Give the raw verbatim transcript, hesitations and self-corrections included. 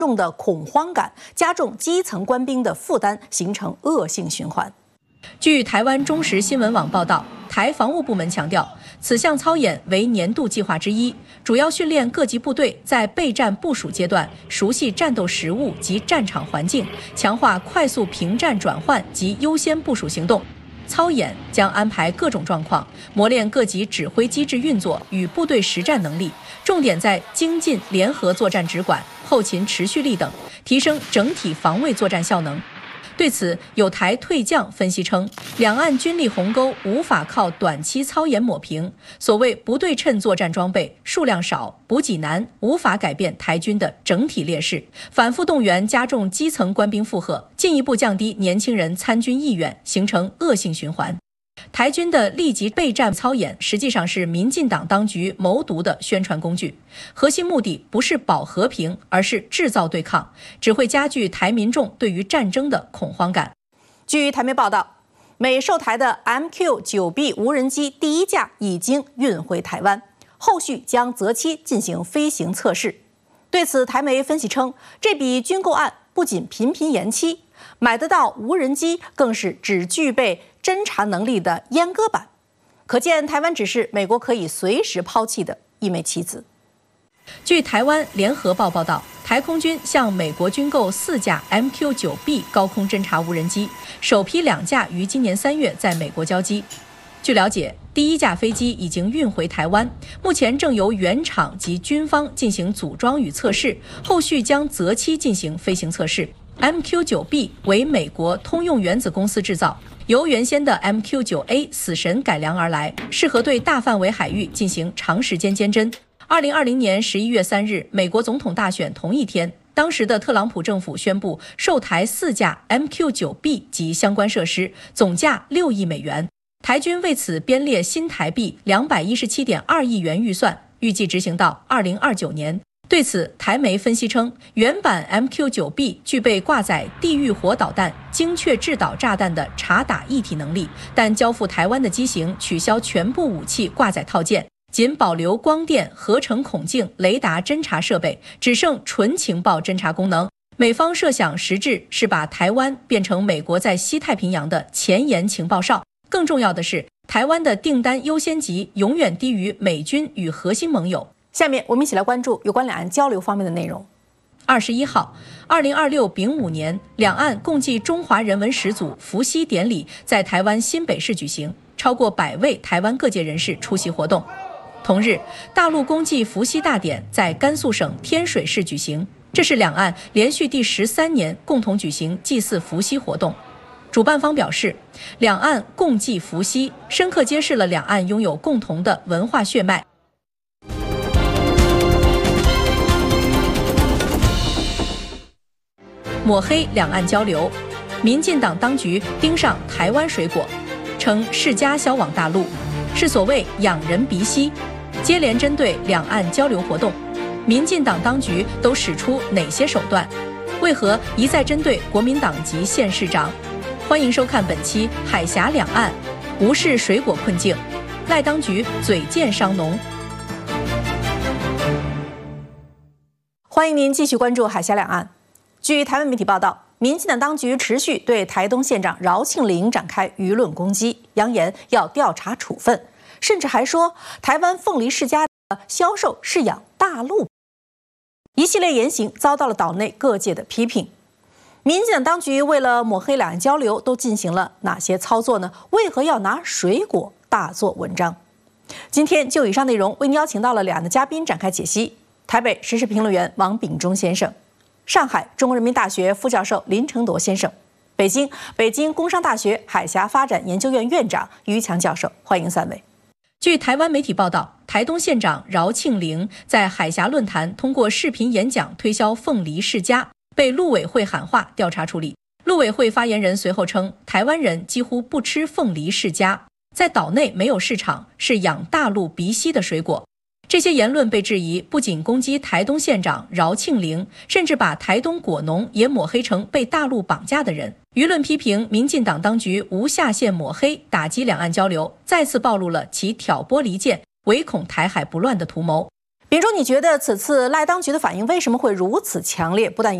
重的恐慌感，加重基层官兵的负担，形成恶性循环。 据台湾中时新闻网报道，台防务部门强调，此项操演为年度计划之一，主要训练各级部队在备战部署阶段熟悉战斗实务及战场环境，强化快速平战转换及优先部署行动。操演将安排各种状况，磨练各级指挥机制运作与部队实战能力，重点在精进联合作战指管、后勤持续力等，提升整体防卫作战效能。对此，有台退将分析称，两岸军力鸿沟无法靠短期操演抹平，所谓不对称作战装备数量少、补给难，无法改变台军的整体劣势，反复动员加重基层官兵负荷，进一步降低年轻人参军意愿，形成恶性循环。台军的立即备战操演实际上是民进党当局谋独的宣传工具，核心目的不是保和平，而是制造对抗，只会加剧台民众对于战争的恐慌感。 据台媒报道，美售台的 M Q 九 B 无人机第一架已经运回台湾，后续将择期进行飞行测试。对此，台媒分析称，这笔军购案不仅频频延期，买得到无人机更是只具备侦察能力的阉割版，可见台湾只是美国可以随时抛弃的一枚棋子。 据台湾联合报报道，台空军向美国军购四架 M Q 九 B 高空侦察无人机，首批两架于今年三月在美国交机。据了解，第一架飞机已经运回台湾，目前正由原厂及军方进行组装与测试，后续将择期进行飞行测试。M Q 九 B 为美国通用原子公司制造，由原先的 M Q 九 A 死神改良而来，适合对大范围海域进行长时间监侦。二零二零年十一月三日，美国总统大选同一天，当时的特朗普政府宣布售台四架 M Q 九 B 及相关设施，总价六亿美元。台军为此编列新台币两百一十七点二亿元预算，预计执行到二零二九年。对此，台媒分析称，原版 M Q 九 B 具备挂载地狱火导弹、精确制导炸弹的察打一体能力，但交付台湾的机型取消全部武器挂载套件，仅保留光电、合成孔径、雷达侦察设备，只剩纯情报侦察功能。美方设想实质是把台湾变成美国在西太平洋的前沿情报哨。更重要的是，台湾的订单优先级永远低于美军与核心盟友。 下面我们一起来关注有关两岸交流方面的内容。 二十一号，二零二六丙午年，两岸共计中华人文始祖伏羲典礼在台湾新北市举行，超过百位台湾各界人士出席活动。同日，大陆公祭伏羲大典在甘肃省天水市举行，这是两岸连续第十三年共同举行祭祀伏羲活动。主办方表示，两岸共祭伏羲，深刻揭示了两岸拥有共同的文化血脉。抹黑两岸交流，民进党当局盯上台湾水果，称世家销往大陆，是所谓养人鼻息。接连针对两岸交流活动，民进党当局都使出哪些手段？为何一再针对国民党籍县市长？欢迎收看本期《海峡两岸》，无视水果困境，赖当局嘴贱商农。 欢迎您继续关注《海峡两岸》。据台湾媒体报道，民进党当局持续对台东县长饶庆铃展开舆论攻击，扬言要调查处分，甚至还说台湾凤梨世家的销售是养大陆。一系列言行遭到了岛内各界的批评。民进党当局为了抹黑两岸交流，都进行了哪些操作呢？为何要拿水果大做文章？今天就以上内容为您邀请到了两岸的嘉宾展开解析。台北时事评论员王炳忠先生，上海中国人民大学副教授林承铎先生，北京北京工商大学海峡发展研究院院长于强教授，欢迎三位。 据台湾媒体报道，台东县长饶庆铃在海峡论坛通过视频演讲推销凤梨世家，被陆委会喊话调查处理。陆委会发言人随后称，台湾人几乎不吃凤梨世家，在岛内没有市场，是养大陆鼻息的水果。这些言论被质疑，不仅攻击台东县长饶庆铃，甚至把台东果农也抹黑成被大陆绑架的人。舆论批评民进党当局无下限抹黑，打击两岸交流，再次暴露了其挑拨离间、唯恐台海不乱的图谋。 秉忠，你觉得此次赖当局的反应为什么会如此强烈？不但